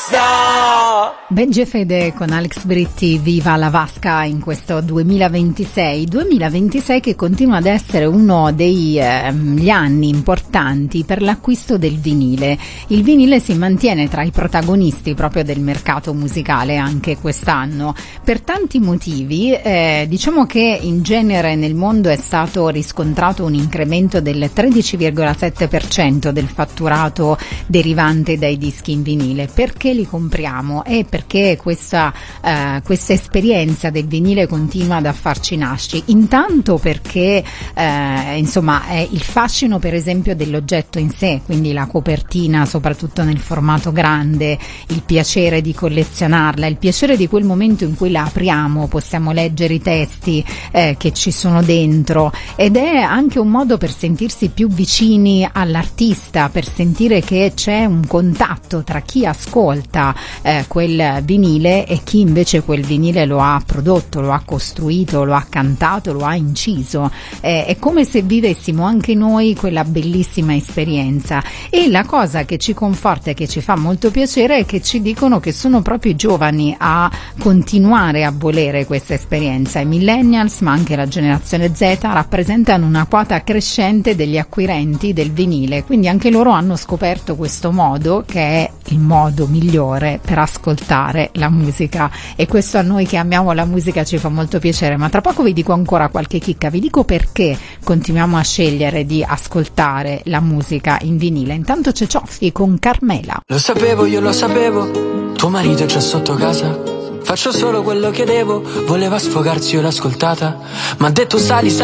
Benji e Fede con Alex Britti, viva la vasca in questo 2026 che continua ad essere uno degli anni importanti per l'acquisto del vinile. Il vinile si mantiene tra i protagonisti proprio del mercato musicale anche quest'anno per tanti motivi. Diciamo che in genere nel mondo è stato riscontrato un incremento del 13,7% del fatturato derivante dai dischi in vinile. Perché li compriamo? È perché questa esperienza del vinile continua ad affarci nasci. Intanto perché insomma è il fascino per esempio dell'oggetto in sé, quindi la copertina soprattutto nel formato grande, il piacere di collezionarla, il piacere di quel momento in cui la apriamo, possiamo leggere i testi che ci sono dentro, ed è anche un modo per sentirsi più vicini all'artista, per sentire che c'è un contatto tra chi ascolta quel vinile e chi invece quel vinile lo ha prodotto, lo ha costruito, lo ha cantato, lo ha inciso. È come se vivessimo anche noi quella bellissima esperienza, e la cosa che ci conforta e che ci fa molto piacere è che ci dicono che sono proprio i giovani a continuare a volere questa esperienza. I millennials, ma anche la generazione Z, rappresentano una quota crescente degli acquirenti del vinile, quindi anche loro hanno scoperto questo modo, che è il modo migliore per ascoltare la musica, e questo a noi che amiamo la musica ci fa molto piacere. Ma tra poco vi dico ancora qualche chicca, vi dico perché continuiamo a scegliere di ascoltare la musica in vinile. Intanto c'è Cioffi con Carmela. Lo sapevo, io lo sapevo, tuo marito è già sotto casa, faccio solo quello che devo, voleva sfogarsi, io l'ho ascoltata, m'ha detto sali